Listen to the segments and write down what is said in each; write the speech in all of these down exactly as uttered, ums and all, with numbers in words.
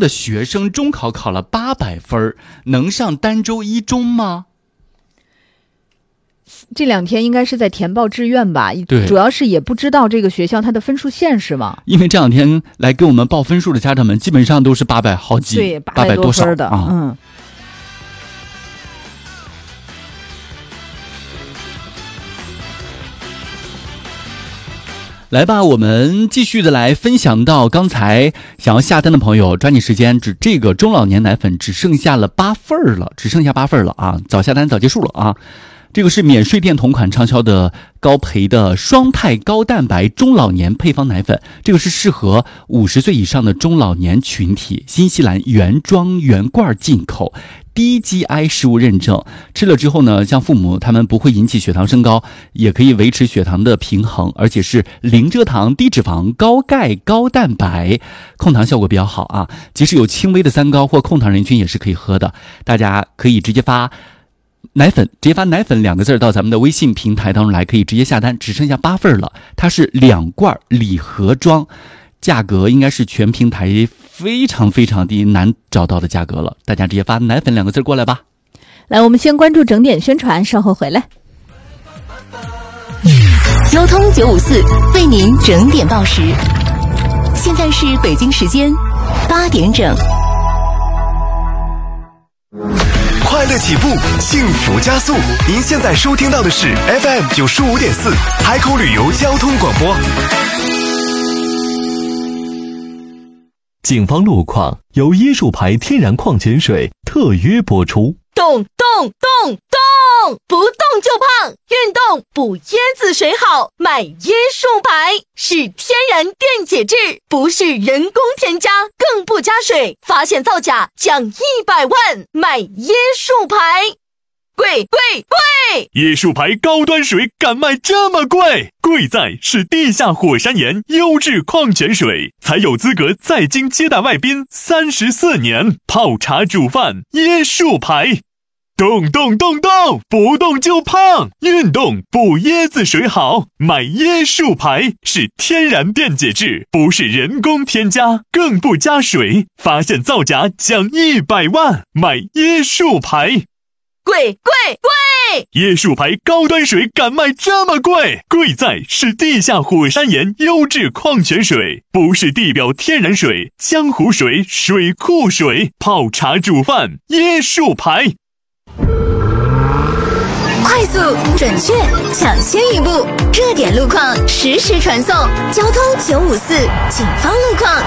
的学生中考考了八百分，能上儋州一中吗？ 这两天应该是在填报志愿吧， 对， 主要是也不知道这个学校它的分数线是吗？ 因为这两天来给我们报分数的家长们基本上都是八百好几， 对， 八百多分的啊。 嗯。 来吧，我们继续的来分享到刚才想要下单的朋友，抓紧时间，只这个中老年奶粉只剩下了八份了，只剩下八份了啊！早下单早结束了啊！这个是免税店同款畅销的高培的双肽高蛋白中老年配方奶粉，这个是适合五十岁以上的中老年群体，新西兰原装原罐进口。低 G I 食物认证，吃了之后呢，像父母他们不会引起血糖升高，也可以维持血糖的平衡，而且是零蔗糖、低脂肪、高钙、高蛋白，控糖效果比较好啊。即使有轻微的三高或控糖人群也是可以喝的，大家可以直接发奶粉，直接发奶粉两个字到咱们的微信平台当中来，可以直接下单，只剩下八份了。它是两罐礼盒装，价格应该是全平台非常非常低，难找到的价格了。大家直接发奶粉两个字过来吧。 来，我们先关注整点宣传，稍后回来。 交通九五四为您整点报时，现在是北京时间八点整。 快乐起步，幸福加速。您现在收听到的是 F M 九十五点四海口旅游交通广播。 警方路况由椰树牌天然矿泉水特约播出。 动动动动，不动就胖，运动补椰子水好，买椰树牌，是天然电解质，不是人工添加，更不加水，发现造假奖一百万，买椰树牌。贵贵贵！ 椰树牌高端水敢卖这么贵？贵在是地下火山岩优质矿泉水，才有资格在京接待外宾三十四年，泡茶煮饭椰树牌。动动动动，不动就胖，运动补椰子水好，买椰树牌，是天然电解质，不是人工添加，更不加水，发现造假奖一百万，买椰树牌。 贵贵贵！ 椰树牌高端水敢卖这么贵？贵在是地下火山岩优质矿泉水，不是地表天然水、江湖水、水库水，泡茶煮饭椰树牌。 快速、准确、抢先一步，热点路况实时传送。交通九五四，警方路况。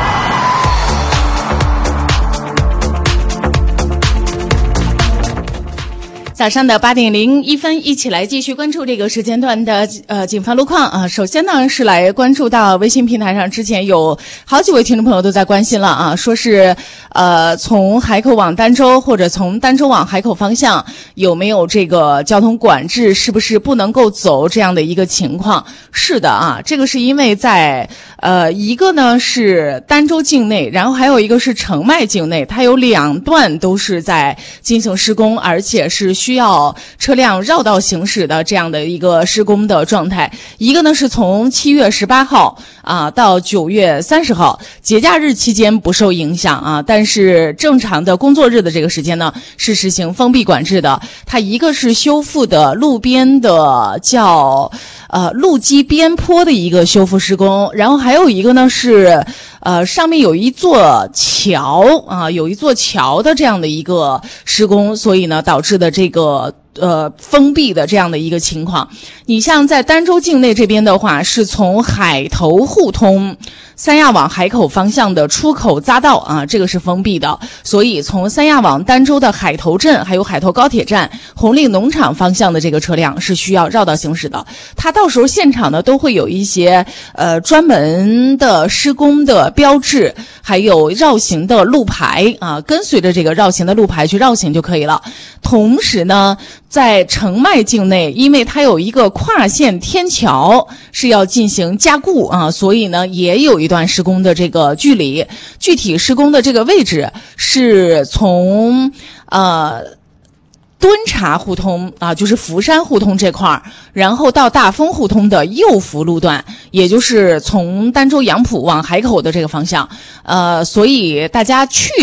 早上的八点零一分，一起来继续关注这个时间段的呃警方路况啊。首先呢是来关注到微信平台上，之前有好几位听众朋友都在关心了啊，说是呃从海口往儋州或者从儋州往海口方向有没有这个交通管制，是不是不能够走这样的一个情况？是的啊，这个是因为在呃一个呢是儋州境内，然后还有一个是澄迈境内，它有两段都是在进行施工，而且是需要车辆绕道行驶的这样的一个施工的状态。一个呢是从七月十八号啊到九月三十号，节假日期间不受影响啊，但是正常的工作日的这个时间呢是实行封闭管制的。它一个是修复的路边的叫呃路基边坡的一个修复施工，然后还有一个呢是呃上面有一座桥啊，有一座桥的这样的一个施工，所以呢导致的这个呃封闭的这样的一个情况。你像在儋州境内这边的话，是从海头互通三亚往海口方向的出口匝道啊，这个是封闭的，所以从三亚往儋州的海头镇还有海头高铁站、红岭农场方向的这个车辆是需要绕道行驶的。它到时候现场呢都会有一些呃专门的施工的标志，还有绕行的路牌啊，跟随着这个绕行的路牌去绕行就可以了。同时呢，在澄迈境内，因为它有一个跨线天桥是要进行加固啊，所以呢也有一段施工的这个距离。具体施工的这个位置是从呃敦察互通啊，就是福山互通这块儿，然后到大丰互通的右福路段，也就是从儋州杨浦往海口的这个方向。呃，所以大家去